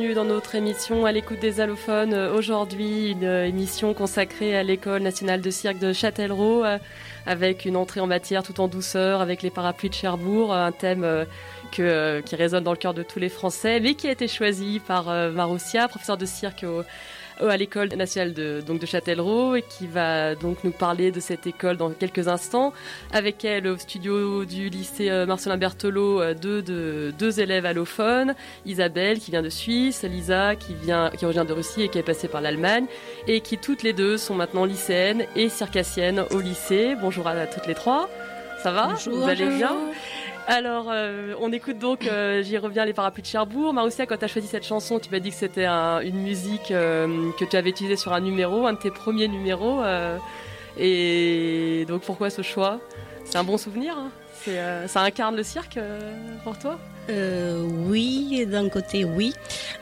Bienvenue dans notre émission à l'écoute des allophones. Aujourd'hui, une émission consacrée à l'École nationale de cirque de Châtellerault, avec une entrée en matière tout en douceur, avec les parapluies de Cherbourg, un thème qui résonne dans le cœur de tous les Français, mais qui a été choisi par Marussia, professeure de cirque à l'École nationale de Châtellerault, et qui va donc nous parler de cette école dans quelques instants. Avec elle, au studio du lycée Marcellin Berthelot, deux élèves allophones, Isabelle qui vient de Suisse, Lisa qui revient de Russie et qui est passée par l'Allemagne, et qui toutes les deux sont maintenant lycéennes et circassiennes au lycée. Bonjour à toutes les trois. Ça va ? Bonjour. Vous allez bien ? Alors, on écoute donc, j'y reviens, les parapluies de Cherbourg. Marussia, quand tu as choisi cette chanson, tu m'as dit que c'était une musique que tu avais utilisée sur un numéro, un de tes premiers numéros. Et donc, pourquoi ce choix ? C'est un bon souvenir, hein ? Ça incarne le cirque pour toi ? Oui, d'un côté, oui.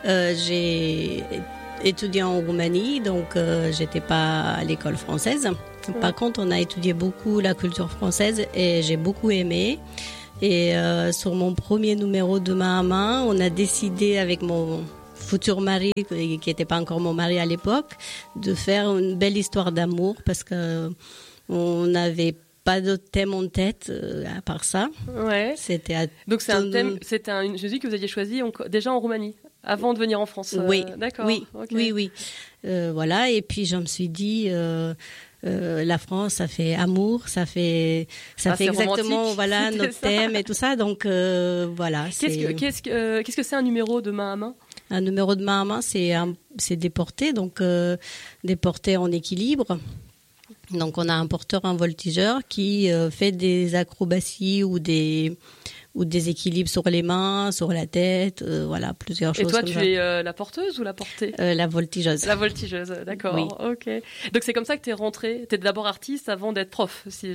J'ai étudié en Roumanie, donc j'étais pas à l'école française. Par contre, on a étudié beaucoup la culture française et j'ai beaucoup aimé. Et sur mon premier numéro de main à main, on a décidé avec mon futur mari, qui n'était pas encore mon mari à l'époque, de faire une belle histoire d'amour parce que on n'avait pas d'autre thème en tête à part ça. Ouais. Donc c'est un thème, c'était une musique que vous aviez choisie déjà en Roumanie, avant de venir en France. Oui. D'accord. Oui. Okay. Oui. Voilà. Et puis je me suis dit. La France, ça fait amour, ça fait exactement notre thème et tout ça. Donc voilà. Qu'est-ce que c'est un numéro de main à main ? Un numéro de main à main, c'est des portées, donc des portées en équilibre. Donc on a un porteur, un voltigeur qui fait des acrobaties ou des équilibres sur les mains, sur la tête, plusieurs choses. Et toi, tu es la porteuse ou la portée ? La voltigeuse. La voltigeuse, d'accord. Oui. Ok. Donc c'est comme ça que tu es rentrée. Tu es d'abord artiste avant d'être prof, si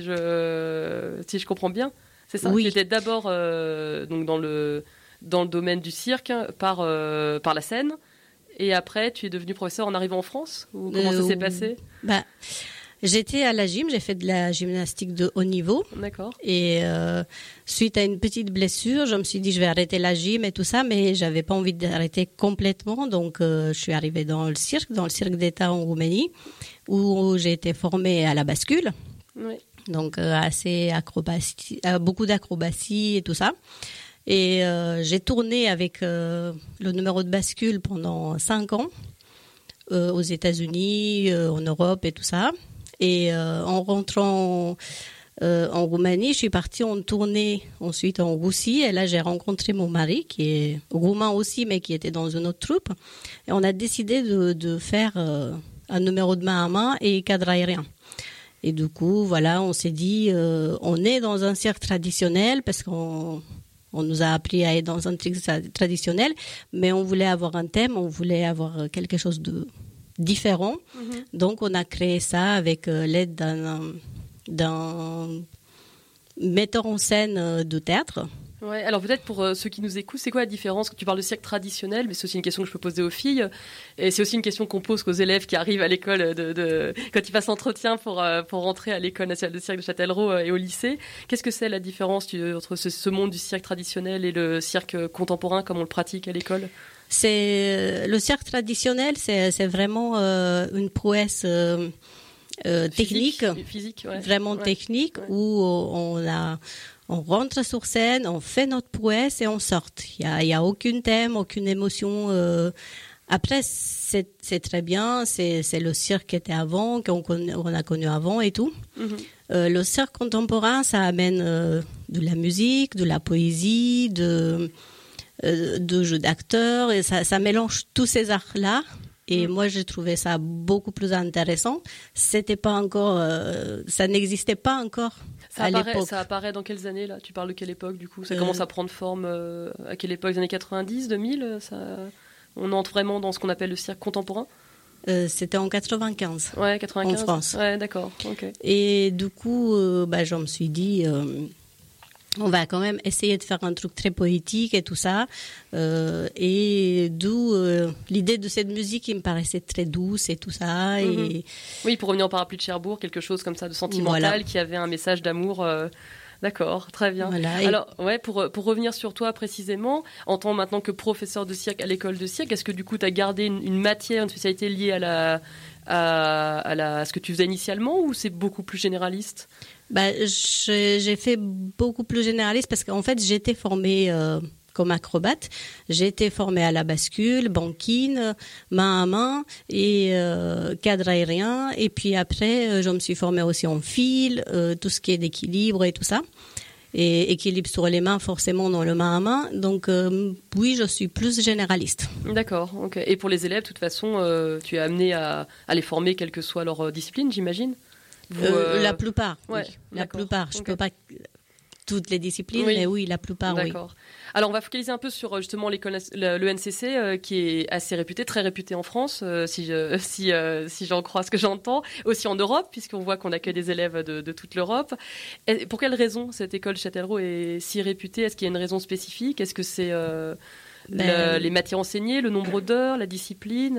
je comprends bien. C'est ça ? Oui. Tu étais d'abord donc dans le domaine du cirque par la scène, et après tu es devenue professeure en arrivant en France, ou comment ça s'est passé ? J'étais à la gym, j'ai fait de la gymnastique de haut niveau. D'accord. Et suite à une petite blessure, je me suis dit je vais arrêter la gym et tout ça, mais j'avais pas envie d'arrêter complètement. Donc je suis arrivée dans le cirque d'État en Roumanie, où j'ai été formée à la bascule. Oui. Donc beaucoup d'acrobatie et tout ça. Et j'ai tourné avec le numéro de bascule pendant 5 ans aux États-Unis, en Europe et tout ça. Et en rentrant en Roumanie, je suis partie en tournée ensuite en Russie. Et là, j'ai rencontré mon mari, qui est roumain aussi, mais qui était dans une autre troupe. Et on a décidé de faire un numéro de main à main et cadre aérien. Et du coup, voilà, on s'est dit, on est dans un cirque traditionnel parce qu'on nous a appris à être dans un cirque traditionnel, mais on voulait avoir un thème, on voulait avoir quelque chose de différent. Mm-hmm. Donc, on a créé ça avec l'aide d'un metteur en scène de théâtre. Ouais, alors peut-être pour ceux qui nous écoutent, c'est quoi la différence quand tu parles de cirque traditionnel ? Mais c'est aussi une question que je peux poser aux filles, et c'est aussi une question qu'on pose aux élèves qui arrivent à l'école quand ils passent l'entretien pour rentrer à l'école nationale de cirque de Châtellerault et au lycée. Qu'est-ce que c'est la différence entre ce monde du cirque traditionnel et le cirque contemporain comme on le pratique à l'école ? C'est le cirque traditionnel, c'est vraiment une prouesse technique, physique, ouais. Vraiment technique, ouais. Où on rentre sur scène, on fait notre prouesse et on sort. Il y a aucun thème, aucune émotion. Après, c'est très bien, c'est le cirque qui était avant, qu'on a connu avant et tout. Mm-hmm. Le cirque contemporain, ça amène de la musique, de la poésie, de jeux d'acteurs, et ça mélange tous ces arts-là. Et moi, j'ai trouvé ça beaucoup plus intéressant. C'était pas encore, ça n'existait pas encore à l'époque. Ça apparaît dans quelles années, là ? Tu parles de quelle époque, du coup ? Ça commence à prendre forme à quelle époque ? Les années 90, 2000 on entre vraiment dans ce qu'on appelle le cirque contemporain ? C'était en 95. Ouais, 95. En France. Ouais, d'accord. Okay. Et du coup, je me suis dit... on va quand même essayer de faire un truc très poétique et tout ça. Et d'où l'idée de cette musique qui me paraissait très douce et tout ça. Mm-hmm. Oui, pour revenir au parapluie de Cherbourg, quelque chose comme ça de sentimental, voilà. Qui avait un message d'amour D'accord, très bien. Voilà. Alors, ouais, pour revenir sur toi précisément, en tant maintenant que professeur de cirque à l'école de cirque, est-ce que du coup tu as gardé une matière, une spécialité liée à ce que tu faisais initialement, ou c'est beaucoup plus généraliste? J'ai fait beaucoup plus généraliste parce qu'en fait, j'étais formée comme acrobate. J'ai été formée à la bascule, banquine, main à main et cadre aérien. Et puis après, je me suis formée aussi en fil, tout ce qui est d'équilibre et tout ça. Et équilibre sur les mains, forcément, dans le main à main. Donc, oui, je suis plus généraliste. D'accord, ok. Et pour les élèves, de toute façon, tu es amené à les former, quelle que soit leur discipline, j'imagine? La plupart, ouais, oui. La plupart. Je peux pas toutes les disciplines, mais oui, la plupart, d'accord. Oui. Alors, on va focaliser un peu sur justement le NCC, qui est assez réputé, très réputé en France, si j'en crois ce que j'entends, aussi en Europe, puisqu'on voit qu'on accueille des élèves de toute l'Europe. Et pour quelle raison cette école Châtellerault est si réputée? Est-ce qu'il y a une raison spécifique? Est-ce que c'est les matières enseignées, le nombre d'heures, la discipline?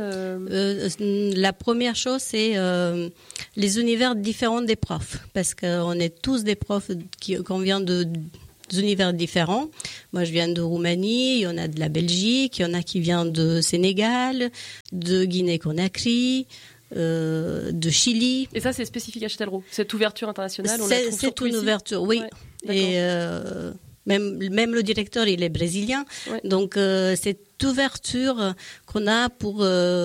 La première chose, c'est les univers différents des profs, parce qu'on est tous des profs qu'on vient d'univers différents. Moi, je viens de Roumanie, il y en a de la Belgique, il y en a qui viennent de Sénégal, de Guinée-Conakry, de Chili. Et ça, c'est spécifique à Châtellerault, cette ouverture internationale? C'est une ouverture, oui. Ouais, et même le directeur, il est brésilien. Ouais. Donc, cette ouverture qu'on a pour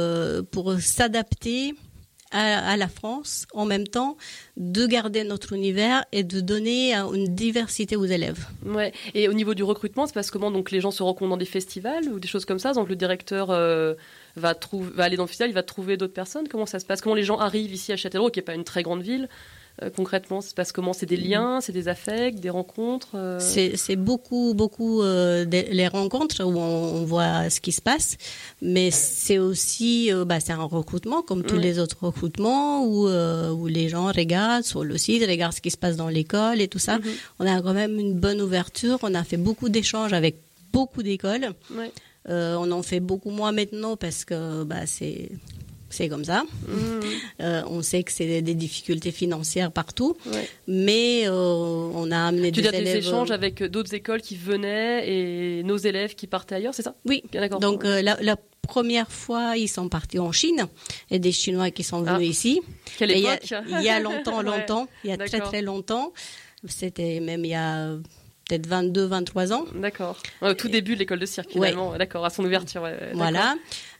s'adapter à la France, en même temps, de garder notre univers et de donner une diversité aux élèves. Ouais. Et au niveau du recrutement, c'est parce que comment donc les gens se rencontrent dans des festivals ou des choses comme ça? Donc, le directeur va aller dans le festival, il va trouver d'autres personnes. Comment ça se passe? Comment les gens arrivent ici à Châtellerault, qui n'est pas une très grande ville? Concrètement, ça se passe comment? C'est des liens, c'est des affects, des rencontres? C'est beaucoup les rencontres où on voit ce qui se passe, mais c'est aussi c'est un recrutement comme tous les autres recrutements où les gens regardent sur le site, regardent ce qui se passe dans l'école et tout ça. On a quand même une bonne ouverture, on a fait beaucoup d'échanges avec beaucoup d'écoles. Ouais. On en fait beaucoup moins maintenant parce que c'est comme ça. On sait que c'est des difficultés financières partout, mais on a amené des élèves... Tu as des échanges avec d'autres écoles qui venaient et nos élèves qui partaient ailleurs, c'est ça? Oui, donc la première fois, ils sont partis en Chine et des Chinois qui sont venus ici. Quelle époque? Il y a longtemps, il y a très très longtemps. C'était même il y a... peut-être 22, 23 ans. D'accord. Au tout début de l'école de cirque, finalement. D'accord, à son ouverture. Voilà.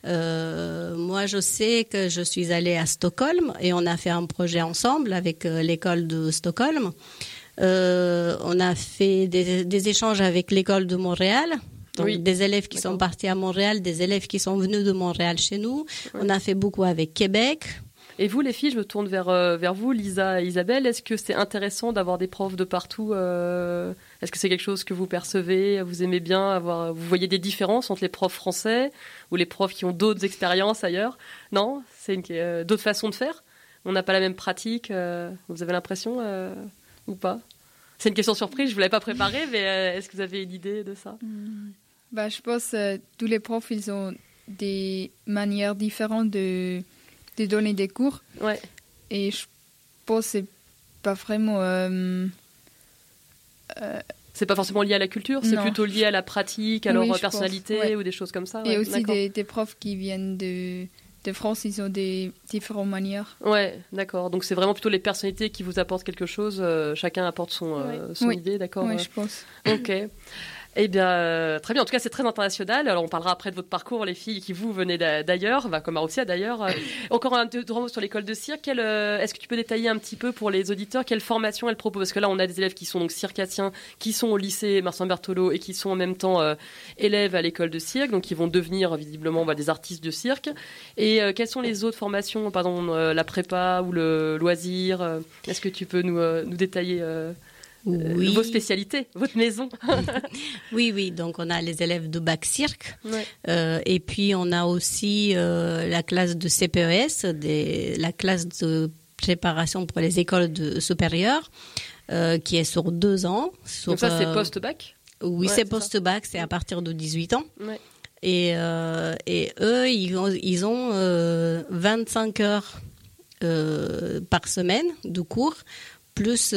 Moi, je sais que je suis allée à Stockholm et on a fait un projet ensemble avec l'école de Stockholm. On a fait des échanges avec l'école de Montréal. Donc, des élèves qui sont partis à Montréal, des élèves qui sont venus de Montréal chez nous. On a fait beaucoup avec Québec. Et vous, les filles, je me tourne vers vous, Lisa et Isabelle. Est-ce que c'est intéressant d'avoir des profs de partout? Est-ce que c'est quelque chose que vous percevez? Vous aimez bien vous voyez des différences entre les profs français ou les profs qui ont d'autres expériences ailleurs? Non? C'est d'autres façons de faire? On n'a pas la même pratique? Vous avez l'impression ou pas? C'est une question surprise, je ne vous l'avais pas préparée, mais est-ce que vous avez une idée de ça? Je pense que tous les profs, ils ont des manières différentes de donner des cours. Ouais. Et je pense que c'est pas vraiment... c'est pas forcément lié à la culture, c'est plutôt lié à la pratique, à leur personnalité ou des choses comme ça. Et aussi des profs qui viennent de France, ils ont des différentes manières. Ouais, d'accord. Donc c'est vraiment plutôt les personnalités qui vous apportent quelque chose. Chacun apporte son idée, d'accord? Oui, je pense. Ok. Eh bien, très bien. En tout cas, c'est très international. Alors, on parlera après de votre parcours, les filles qui vous venez d'ailleurs, comme Maroussia d'ailleurs. Encore un deux mots sur l'école de cirque. Est-ce que tu peux détailler un petit peu pour les auditeurs quelle formation elle propose? Parce que là, on a des élèves qui sont donc circassiens, qui sont au lycée Marcin Berthelot et qui sont en même temps élèves à l'école de cirque, donc qui vont devenir visiblement des artistes de cirque. Et quelles sont les autres formations, pardon, la prépa ou le loisir? Est-ce que tu peux nous détailler vos spécialités, votre maison? Oui. Donc, on a les élèves de bac cirque. Et puis, on a aussi la classe de CPES, la classe de préparation pour les écoles supérieures, qui est sur 2 ans. Donc ça, c'est post-bac? Oui, c'est post-bac, c'est à partir de 18 ans. Ouais. Et eux, ils ont 25 heures par semaine de cours plus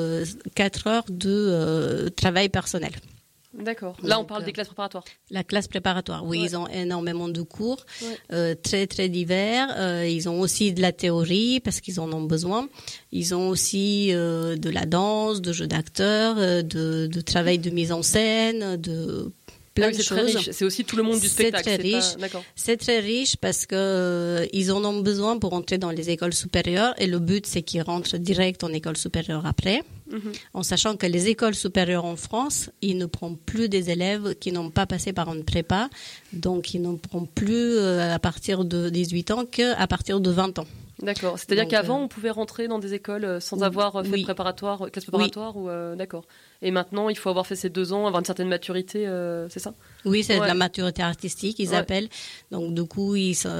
4 heures de travail personnel. D'accord. Là, on parle des classes préparatoires. La classe préparatoire, oui, ils ont énormément de cours, Ouais. très très divers. Ils ont aussi de la théorie parce qu'ils en ont besoin. Ils ont aussi de la danse, de jeux d'acteurs, de travail de mise en scène, de plein de c'est choses. très riche. C'est aussi tout le monde du spectacle. C'est très riche. D'accord. C'est très riche parce que ils en ont besoin pour entrer dans les écoles supérieures et le but c'est qu'ils rentrent direct en école supérieure après. En sachant que les écoles supérieures en France, ils ne prennent plus des élèves qui n'ont pas passé par une prépa, donc ils ne prennent plus à partir de 18 ans qu'à partir de 20 ans. D'accord. C'est-à-dire qu'avant, on pouvait rentrer dans des écoles sans avoir fait de classe préparatoire ou d'accord. Et maintenant, il faut avoir fait ces 2 ans, avoir une certaine maturité, c'est ça ? Oui, c'est de la maturité artistique, ils appellent. Donc, du coup,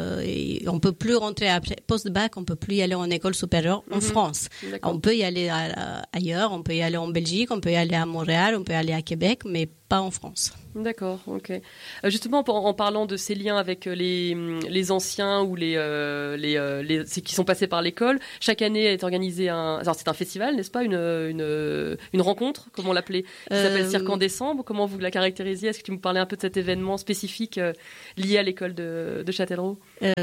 on peut plus rentrer après post-bac, on peut plus y aller en école supérieure en France. D'accord. On peut y aller ailleurs, on peut y aller en Belgique, on peut y aller à Montréal, on peut y aller à Québec, mais pas en France. D'accord, ok. Justement, en parlant de ces liens avec les anciens ou ceux qui sont passés par l'école, chaque année est organisé alors c'est un festival, n'est-ce pas, une rencontre, comment on l'appelait, qui s'appelle Cirque en décembre. Comment vous la caractérisiez ? Est-ce que tu me parlais un peu de cet événement spécifique lié à l'école de Châtellerault ?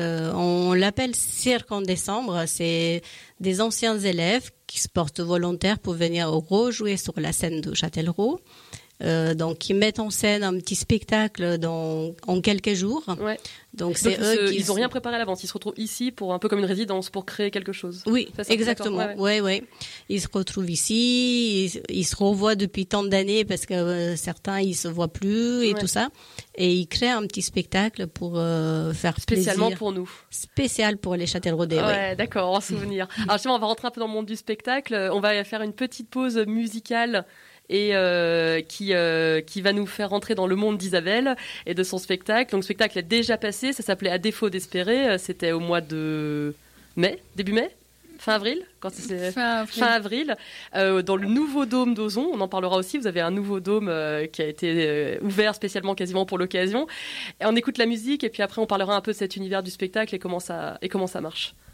On l'appelle Cirque en décembre. C'est des anciens élèves qui se portent volontaires pour venir rejouer sur la scène de Châtellerault. Donc, ils mettent en scène un petit spectacle en quelques jours. Ouais. Donc, c'est eux ils n'ont rien préparé à l'avance. Ils se retrouvent ici pour un peu comme une résidence pour créer quelque chose. Oui, exactement. Ouais. Ils se retrouvent ici. Ils se revoient depuis tant d'années parce que certains ils se voient plus et tout ça. Et ils créent un petit spectacle pour faire spécialement plaisir. Pour nous. Spécial pour les Châtelleraudais. Ouais, d'accord, en souvenir. Alors justement, on va rentrer un peu dans le monde du spectacle. On va faire une petite pause musicale. Et qui va nous faire rentrer dans le monde d'Isabelle et de son spectacle. Donc, le spectacle est déjà passé, ça s'appelait À défaut d'espérer, c'était au mois de mai, début mai, fin avril, fin avril, dans le nouveau dôme d'Ozon. On en parlera aussi, vous avez un nouveau dôme qui a été ouvert spécialement quasiment pour l'occasion. Et on écoute la musique et puis après on parlera un peu de cet univers du spectacle et comment ça marche.